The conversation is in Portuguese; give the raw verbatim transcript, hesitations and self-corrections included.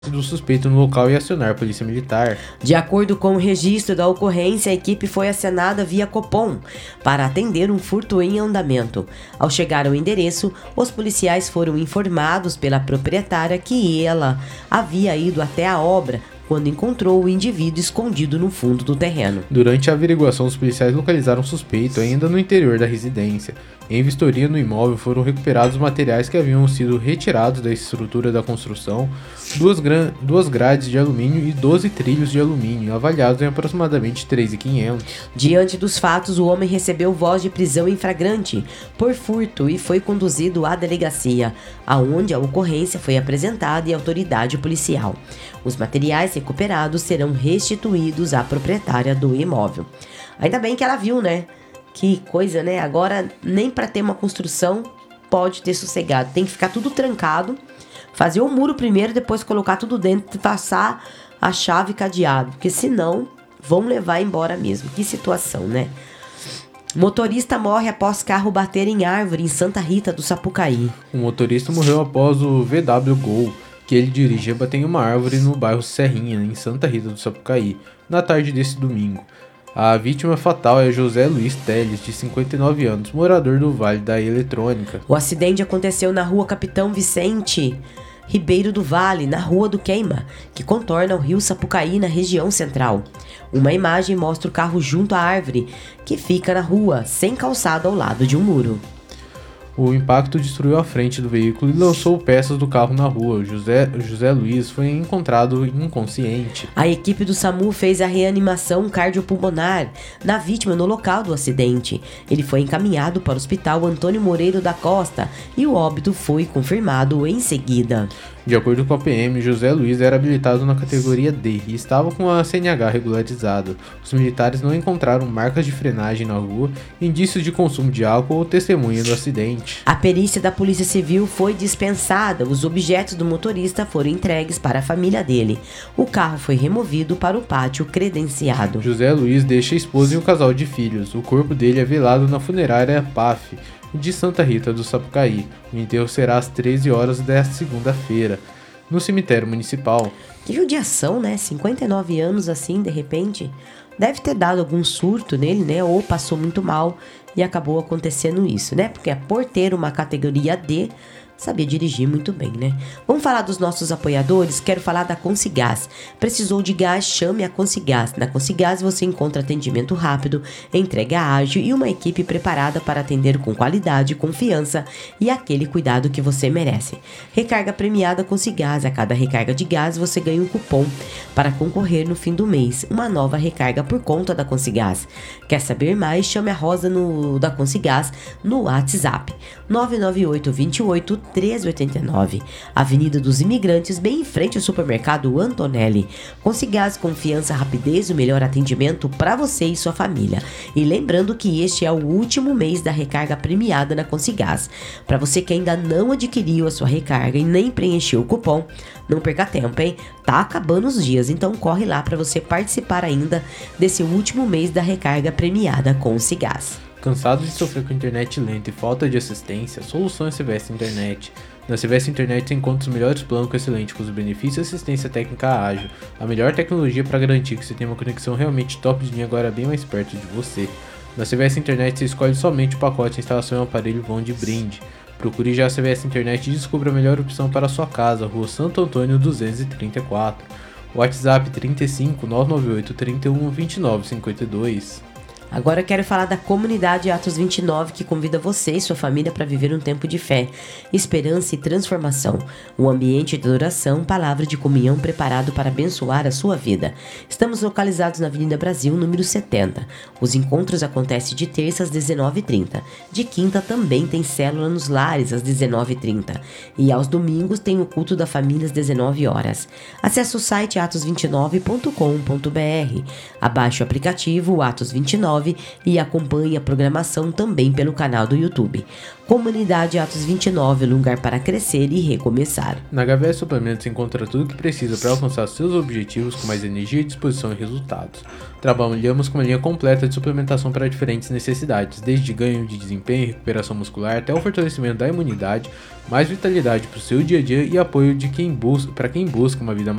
do suspeito no local e acionar a polícia militar. De acordo com o registro da ocorrência, a equipe foi acionada via Copom para atender um furto em andamento. Ao chegar ao endereço, os policiais foram informados pela proprietária que ela havia ido até a obra quando encontrou o indivíduo escondido no fundo do terreno. Durante a averiguação, os policiais localizaram o suspeito ainda no interior da residência. Em vistoria no imóvel foram recuperados materiais que haviam sido retirados da estrutura da construção, duas, gran... duas grades de alumínio e doze trilhos de alumínio, avaliados em aproximadamente três mil e quinhentos reais. Diante dos fatos, o homem recebeu voz de prisão em flagrante por furto e foi conduzido à delegacia, aonde a ocorrência foi apresentada e à autoridade policial. Os materiais recuperados serão restituídos à proprietária do imóvel. Ainda bem que ela viu, né? Que coisa, né? Agora, nem para ter uma construção pode ter sossegado. Tem que ficar tudo trancado, fazer o muro primeiro, depois colocar tudo dentro e passar a chave cadeado. Porque senão, vão levar embora mesmo. Que situação, né? Motorista morre após carro bater em árvore em Santa Rita do Sapucaí. O motorista morreu após o V W Gol que ele dirigia bater em uma árvore no bairro Serrinha, em Santa Rita do Sapucaí, na tarde desse domingo. A vítima fatal é José Luiz Teles, de cinquenta e nove anos, morador do Vale da Eletrônica. O acidente aconteceu na rua Capitão Vicente Ribeiro do Vale, na Rua do Queima, que contorna o rio Sapucaí na região central. Uma imagem mostra o carro junto à árvore, que fica na rua, sem calçada ao lado de um muro. O impacto destruiu a frente do veículo e lançou peças do carro na rua. José, José Luiz foi encontrado inconsciente. A equipe do SAMU fez a reanimação cardiopulmonar na vítima no local do acidente. Ele foi encaminhado para o Hospital Antônio Moreiro da Costa e o óbito foi confirmado em seguida. De acordo com a P M, José Luiz era habilitado na categoria D e estava com a C N H regularizado. Os militares não encontraram marcas de frenagem na rua, indícios de consumo de álcool ou testemunha do acidente. A perícia da Polícia Civil foi dispensada. Os objetos do motorista foram entregues para a família dele. O carro foi removido para o pátio credenciado. José Luiz deixa a esposa e um casal de filhos. O corpo dele é velado na funerária P A F de Santa Rita do Sapucaí. O enterro será às treze horas desta segunda-feira, no cemitério municipal. Que judiação, né? cinquenta e nove anos assim, de repente. Deve ter dado algum surto nele, né? Ou passou muito mal e acabou acontecendo isso, né? Porque por ter uma categoria D, sabia dirigir muito bem, né? Vamos falar dos nossos apoiadores? Quero falar da Consigás. Precisou de gás? Chame a Consigás. Na Consigás você encontra atendimento rápido, entrega ágil e uma equipe preparada para atender com qualidade, confiança e aquele cuidado que você merece. Recarga premiada Consigás. A cada recarga de gás você ganha um cupom para concorrer no fim do mês. Uma nova recarga por conta da Consigás. Quer saber mais? Chame a Rosa no, da Consigás no WhatsApp nove nove oito, dois oito, três oito nove, Avenida dos Imigrantes, bem em frente ao supermercado Antonelli. Consigás, confiança, rapidez e o melhor atendimento para você e sua família. E lembrando que este é o último mês da recarga premiada na Consigás. Para você que ainda não adquiriu a sua recarga e nem preencheu o cupom, não perca tempo, hein? Tá acabando os dias, então corre lá para você participar ainda desse último mês da recarga premiada Consigás. Cansado de sofrer com internet lenta e falta de assistência? A solução é C V S Internet. Na C V S Internet você encontra os melhores planos com excelente custo-benefício e assistência técnica ágil. A melhor tecnologia para garantir que você tenha uma conexão realmente top de linha agora bem mais perto de você. Na C V S Internet você escolhe somente o pacote de instalação e o aparelho vão de brinde. Procure já a C V S Internet e descubra a melhor opção para a sua casa, Rua Santo Antônio duzentos e trinta e quatro. WhatsApp trinta e cinco, nove nove oito, trinta e um, vinte e nove, cinquenta e dois. Agora eu quero falar da comunidade Atos vinte e nove, que convida você e sua família para viver um tempo de fé, esperança e transformação. Um ambiente de adoração, palavra de comunhão preparado para abençoar a sua vida. Estamos localizados na Avenida Brasil, número setenta. Os encontros acontecem de terça às dezenove e trinta. De quinta também tem célula nos lares às dezenove e trinta. E aos domingos tem o culto da família às dezenove horas. Acesse o site atos vinte e nove ponto com ponto br. Abaixe o aplicativo Atos vinte e nove nove e acompanhe a programação também pelo canal do YouTube. Comunidade Atos vinte e nove, lugar para crescer e recomeçar. Na H V S Suplementos você encontra tudo o que precisa para alcançar seus objetivos com mais energia, disposição e resultados. Trabalhamos com uma linha completa de suplementação para diferentes necessidades, desde ganho de desempenho, recuperação muscular até o fortalecimento da imunidade, mais vitalidade para o seu dia a dia e apoio de quem busca, para quem busca uma vida mais